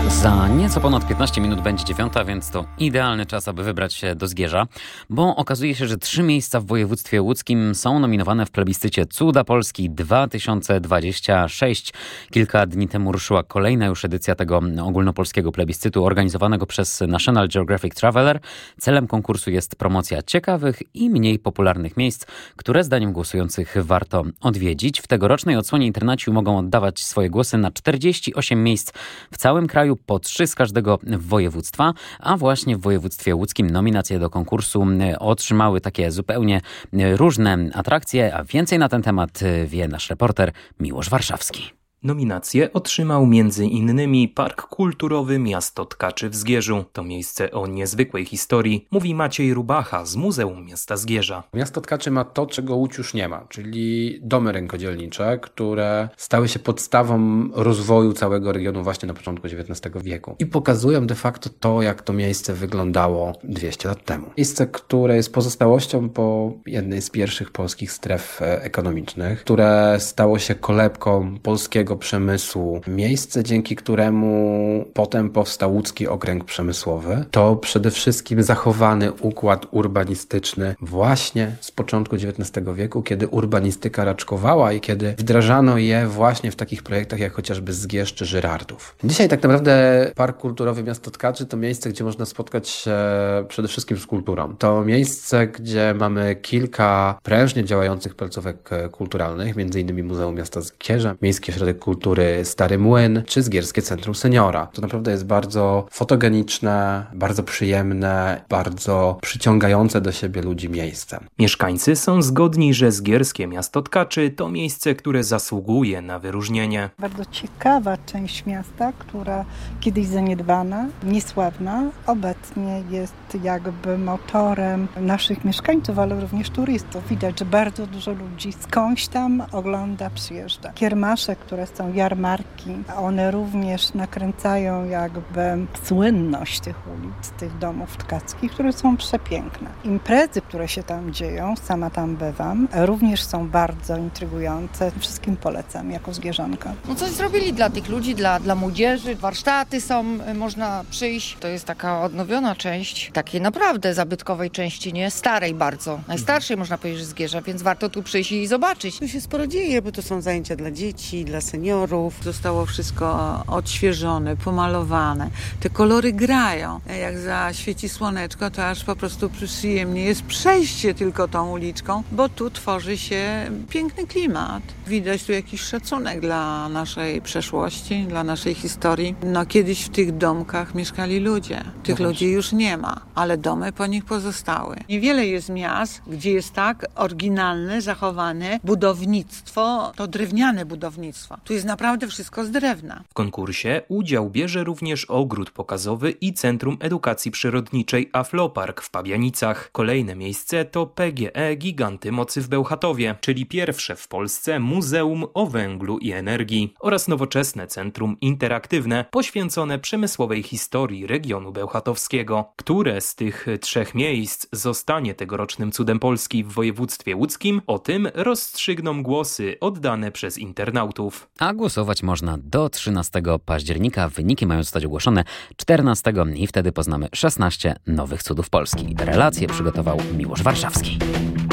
Za nieco ponad 15 minut będzie 9, więc to idealny czas, aby wybrać się do Zgierza, bo okazuje się, że 3 miejsca w województwie łódzkim są nominowane w plebiscycie Cuda Polski 2026. Kilka dni temu ruszyła kolejna już edycja tego ogólnopolskiego plebiscytu organizowanego przez National Geographic Traveler. Celem konkursu jest promocja ciekawych i mniej popularnych miejsc, które zdaniem głosujących warto odwiedzić. W tegorocznej odsłonie internaci mogą oddawać swoje głosy na 48 miejsc w całym kraju, po 3 z każdego województwa, a właśnie w województwie łódzkim nominacje do konkursu otrzymały takie zupełnie różne atrakcje, a więcej na ten temat wie nasz reporter Miłosz Warszawski. Nominację otrzymał m.in. Park Kulturowy Miasto Tkaczy w Zgierzu. To miejsce o niezwykłej historii, mówi Maciej Rubacha z Muzeum Miasta Zgierza. Miasto Tkaczy ma to, czego Łódź już nie ma, czyli domy rękodzielnicze, które stały się podstawą rozwoju całego regionu właśnie na początku XIX wieku. I pokazują de facto to, jak to miejsce wyglądało 200 lat temu. Miejsce, które jest pozostałością po jednej z pierwszych polskich stref ekonomicznych, które stało się kolebką polskiego przemysłu, miejsce, dzięki któremu potem powstał łódzki okręg przemysłowy, to przede wszystkim zachowany układ urbanistyczny właśnie z początku XIX wieku, kiedy urbanistyka raczkowała i kiedy wdrażano je właśnie w takich projektach jak chociażby Zgierz czy Żyrardów. Dzisiaj tak naprawdę Park Kulturowy Miasto Tkaczy to miejsce, gdzie można spotkać się przede wszystkim z kulturą. To miejsce, gdzie mamy kilka prężnie działających placówek kulturalnych, m.in. Muzeum Miasta Zgierza, Miejski Ośrodek Kultury Stary Młyn, czy Zgierskie Centrum Seniora. To naprawdę jest bardzo fotogeniczne, bardzo przyjemne, bardzo przyciągające do siebie ludzi miejsce. Mieszkańcy są zgodni, że Zgierskie Miasto Tkaczy to miejsce, które zasługuje na wyróżnienie. Bardzo ciekawa część miasta, która kiedyś zaniedbana, niesławna, obecnie jest jakby motorem naszych mieszkańców, ale również turystów. Widać, że bardzo dużo ludzi skądś tam ogląda, przyjeżdża. Kiermasze, które są jarmarki, one również nakręcają jakby słynność tych ulic, tych domów tkackich, które są przepiękne. Imprezy, które się tam dzieją, sama tam bywam, również są bardzo intrygujące. Wszystkim polecam jako zgierzanka. No coś zrobili dla tych ludzi, dla młodzieży. Warsztaty są, można przyjść. To jest taka odnowiona część, takiej naprawdę zabytkowej części, nie? Starej bardzo. Najstarszej można powiedzieć, że Zgierza, więc warto tu przyjść i zobaczyć. Tu się sporo dzieje, bo to są zajęcia dla dzieci, dla seniorów. Zostało wszystko odświeżone, pomalowane. Te kolory grają. Jak zaświeci słoneczko, to aż po prostu przyjemnie jest przejście tylko tą uliczką, bo tu tworzy się piękny klimat. Widać tu jakiś szacunek dla naszej przeszłości, dla naszej historii. No kiedyś w tych domkach mieszkali ludzie. Tych ludzi już nie ma, ale domy po nich pozostały. Niewiele jest miast, gdzie jest tak oryginalne, zachowane budownictwo, to drewniane budownictwo. Tu jest naprawdę wszystko z drewna. W konkursie udział bierze również ogród pokazowy i Centrum Edukacji Przyrodniczej Aflopark w Pabianicach. Kolejne miejsce to PGE Giganty Mocy w Bełchatowie, czyli pierwsze w Polsce muzeum o węglu i energii oraz nowoczesne centrum interaktywne poświęcone przemysłowej historii regionu bełchatowskiego. Które z tych 3 miejsc zostanie tegorocznym cudem Polski w województwie łódzkim? O tym rozstrzygną głosy oddane przez internautów. A głosować można do 13 października. Wyniki mają zostać ogłoszone 14 i wtedy poznamy 16 nowych cudów Polski. Relację przygotował Miłosz Warszawski.